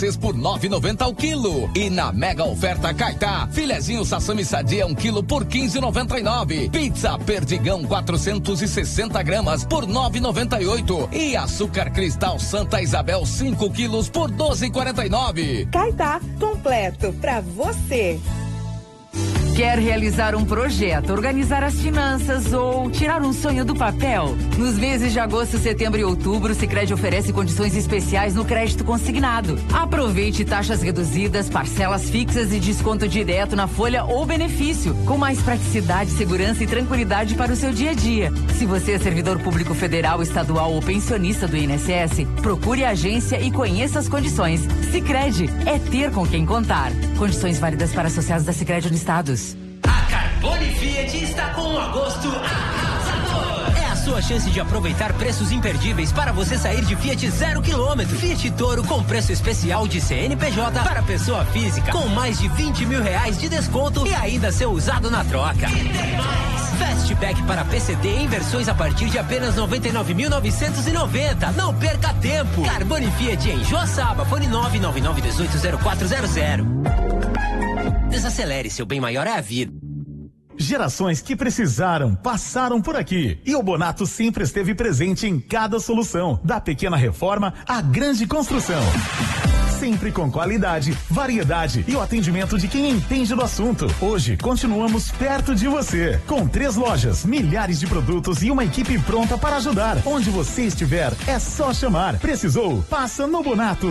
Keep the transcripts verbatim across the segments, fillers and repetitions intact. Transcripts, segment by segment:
por nove e noventa ao quilo. E na mega oferta Caetá, filezinho Sassami Sadia um quilo por quinze e noventa e nove. Pizza Perdigão quatrocentos e sessenta gramas por nove e noventa e oito. E açúcar cristal Santa Isabel cinco quilos por doze e quarenta e nove. Caetá, completo pra você. Quer realizar um projeto, organizar as finanças ou tirar um sonho do papel? Nos meses de agosto, setembro e outubro, o Sicredi oferece condições especiais no crédito consignado. Aproveite taxas reduzidas, parcelas fixas e desconto direto na folha ou benefício, com mais praticidade, segurança e tranquilidade para o seu dia a dia. Se você é servidor público federal, estadual ou pensionista do I N S S, procure a agência e conheça as condições. Sicredi é ter com quem contar. Condições válidas para associados da Sicredi Unistados. Carbone Fiat está com um agosto arrasador. É a sua chance de aproveitar preços imperdíveis para você sair de Fiat zero quilômetro. Fiat Toro com preço especial de C N P J para pessoa física, com mais de vinte mil reais de desconto e ainda ser usado na troca. E tem mais! Fastback para P C D em versões a partir de apenas noventa e nove mil novecentos e noventa. Não perca tempo! Carbone Fiat em Joaçaba, fone nove nove nove um oito zero quatro zero zero. Desacelere, seu bem maior é a vida. Gerações que precisaram, passaram por aqui. E o Bonato sempre esteve presente em cada solução, da pequena reforma à grande construção. Sempre com qualidade, variedade e o atendimento de quem entende do assunto. Hoje, continuamos perto de você. Com três lojas, milhares de produtos e uma equipe pronta para ajudar. Onde você estiver, é só chamar. Precisou? Passa no Bonato.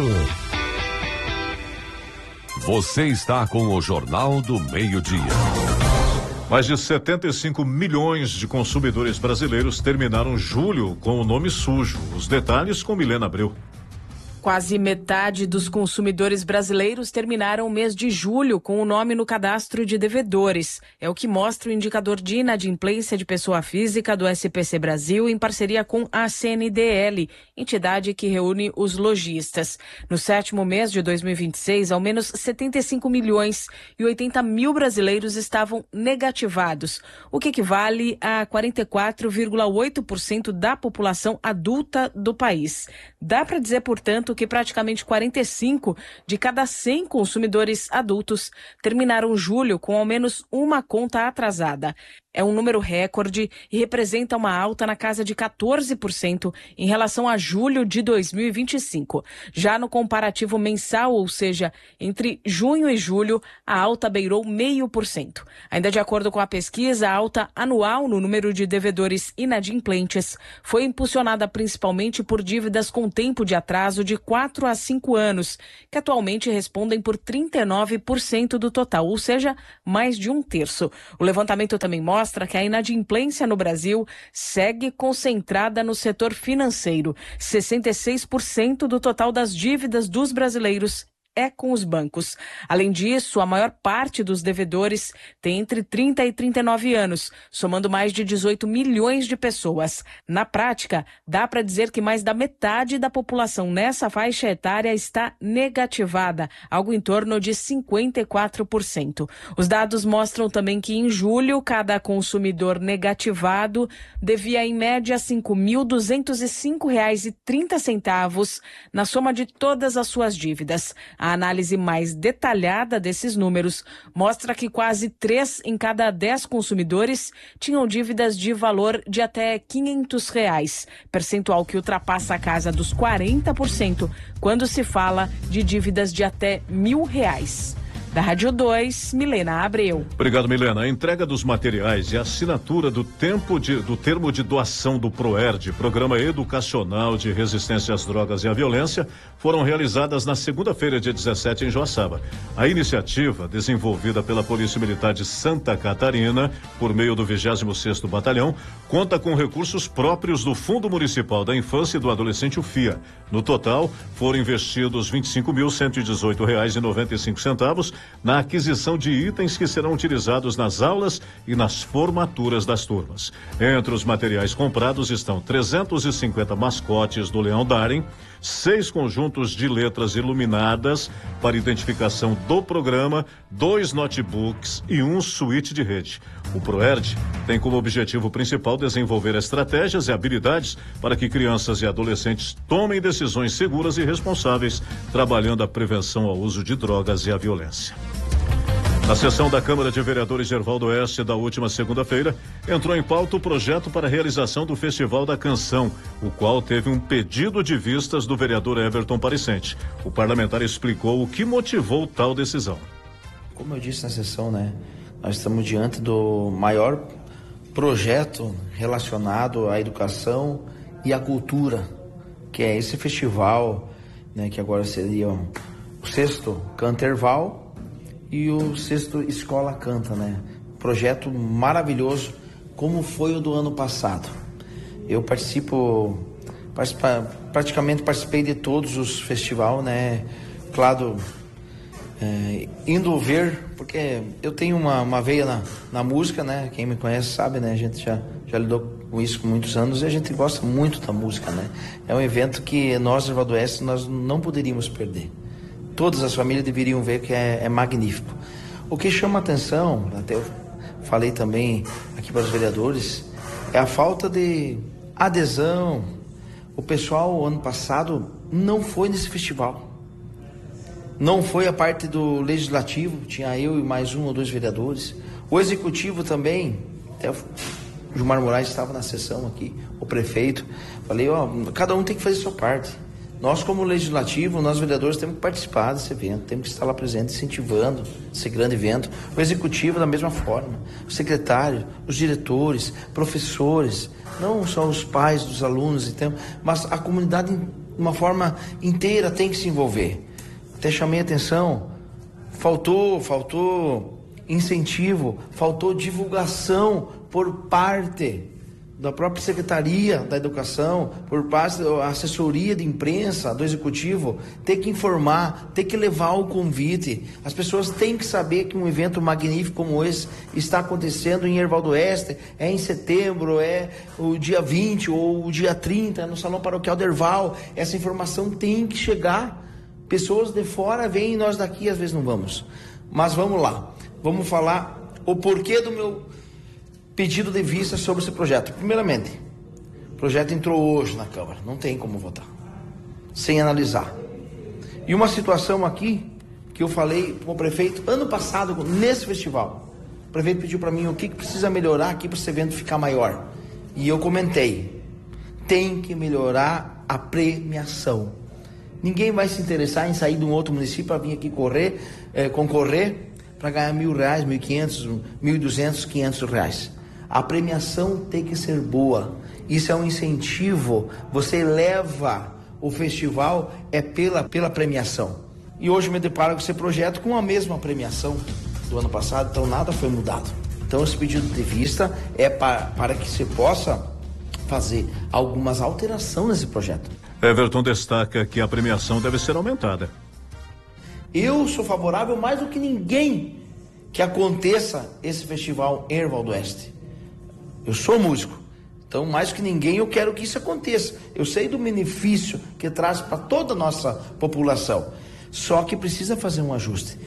Você está com o Jornal do Meio-Dia. Mais de setenta e cinco milhões de consumidores brasileiros terminaram julho com o nome sujo. Os detalhes com Milena Abreu. Quase metade dos consumidores brasileiros terminaram o mês de julho com o nome no cadastro de devedores. É o que mostra o indicador de inadimplência de pessoa física do S P C Brasil em parceria com a C N D L, entidade que reúne os lojistas. No sétimo mês de dois mil e vinte e seis, ao menos setenta e cinco milhões e oitenta mil brasileiros estavam negativados, o que equivale a quarenta e quatro vírgula oito por cento da população adulta do país. Dá para dizer, portanto, que praticamente quarenta e cinco de cada cem consumidores adultos terminaram julho com ao menos uma conta atrasada. É um número recorde e representa uma alta na casa de quatorze por cento em relação a julho de dois mil e vinte e cinco. Já no comparativo mensal, ou seja, entre junho e julho, a alta beirou meio por cento. Ainda de acordo com a pesquisa, a alta anual no número de devedores inadimplentes foi impulsionada principalmente por dívidas com tempo de atraso de quatro a cinco anos, que atualmente respondem por trinta e nove por cento do total, ou seja, mais de um terço. O levantamento também mostra mostra que a inadimplência no Brasil segue concentrada no setor financeiro. sessenta e seis por cento do total das dívidas dos brasileiros é com os bancos. Além disso, a maior parte dos devedores tem entre trinta e trinta e nove anos, somando mais de dezoito milhões de pessoas. Na prática, dá para dizer que mais da metade da população nessa faixa etária está negativada, algo em torno de cinquenta e quatro por cento. Os dados mostram também que em julho, cada consumidor negativado devia em média cinco mil duzentos e cinco reais e trinta centavos na soma de todas as suas dívidas. A análise mais detalhada desses números mostra que quase três em cada dez consumidores tinham dívidas de valor de até quinhentos reais, percentual que ultrapassa a casa dos quarenta por cento quando se fala de dívidas de até mil reais. Da Rádio dois, Milena Abreu. Obrigado, Milena. A entrega dos materiais e a assinatura do, tempo de, do termo de doação do PROERD, Programa Educacional de Resistência às Drogas e à Violência, foram realizadas na segunda-feira, dia dezessete, em Joaçaba. A iniciativa, desenvolvida pela Polícia Militar de Santa Catarina, por meio do vigésimo sexto Batalhão, conta com recursos próprios do Fundo Municipal da Infância e do Adolescente, o FIA. No total, foram investidos vinte e cinco mil cento e dezoito reais e noventa e cinco centavos na aquisição de itens que serão utilizados nas aulas e nas formaturas das turmas. Entre os materiais comprados estão trezentos e cinquenta mascotes do Leão Daring, seis conjuntos de letras iluminadas para identificação do programa, dois notebooks e um switch de rede. O ProERD tem como objetivo principal desenvolver estratégias e habilidades para que crianças e adolescentes tomem decisões seguras e responsáveis, trabalhando a prevenção ao uso de drogas e à violência. Na sessão da Câmara de Vereadores de Erval do Oeste da última segunda-feira, entrou em pauta o projeto para a realização do Festival da Canção, o qual teve um pedido de vistas do vereador Everton Pariscente. O parlamentar explicou o que motivou tal decisão. Como eu disse na sessão, né, nós estamos diante do maior projeto relacionado à educação e à cultura, que é esse festival, né, que agora seria o sexto Canta Erval e o sexto Escola Canta, né? Projeto maravilhoso, como foi o do ano passado. Eu participo, participa, praticamente participei de todos os festivais, né? Claro, é, indo ver, porque eu tenho uma, uma veia na, na música, né? Quem me conhece sabe, né? A gente já, já lidou com isso por muitos anos e a gente gosta muito da música, né? É um evento que nós, Erval do Oeste, nós não poderíamos perder. Todas as famílias deveriam ver que é, é magnífico. O que chama a atenção, até eu falei também aqui para os vereadores, é a falta de adesão. O pessoal, ano passado, não foi nesse festival. Não foi a parte do legislativo, tinha eu e mais um ou dois vereadores. O executivo também, até o Gilmar Moraes estava na sessão aqui, o prefeito. Falei, ó, cada um tem que fazer a sua parte. Nós, como legislativo, nós vereadores temos que participar desse evento, temos que estar lá presente, incentivando esse grande evento. O executivo da mesma forma, o secretário, os diretores, professores, não só os pais dos alunos, então, mas a comunidade de uma forma inteira tem que se envolver. Até chamei a atenção, faltou, faltou incentivo, faltou divulgação por parte da própria Secretaria da Educação, por parte da assessoria de imprensa, do Executivo, ter que informar, ter que levar o convite. As pessoas têm que saber que um evento magnífico como esse está acontecendo em Erval do Oeste, é em setembro, é o dia vinte ou o dia trinta, no Salão Paroquial de Erval. Essa informação tem que chegar. Pessoas de fora vêm e nós daqui às vezes não vamos. Mas vamos lá, vamos falar o porquê do meu pedido de vista sobre esse projeto. Primeiramente, o projeto entrou hoje na Câmara, não tem como votar, sem analisar. E uma situação aqui, que eu falei com o prefeito ano passado, nesse festival, o prefeito pediu para mim o que precisa melhorar aqui para esse evento ficar maior. E eu comentei, tem que melhorar a premiação. Ninguém vai se interessar em sair de um outro município para vir aqui correr, eh, concorrer, para ganhar mil reais, mil e quinhentos, mil e duzentos, quinhentos reais. A premiação tem que ser boa. Isso é um incentivo. Você eleva o festival é pela, pela premiação. E hoje me deparo com esse projeto com a mesma premiação do ano passado, então nada foi mudado. Então esse pedido de vista é para, para que se possa fazer algumas alterações nesse projeto. Everton destaca que a premiação deve ser aumentada. Eu sou favorável mais do que ninguém que aconteça esse festival em Erval do Oeste. Eu sou músico, então mais do que ninguém eu quero que isso aconteça. Eu sei do benefício que traz para toda a nossa população, só que precisa fazer um ajuste.